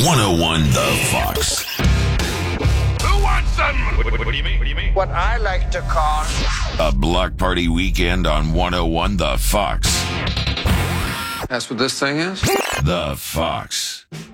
101 The Fox. Who wants some? What do you mean? What do you mean? What I like to call A block party weekend on 101 The Fox. That's what this thing is? The Fox.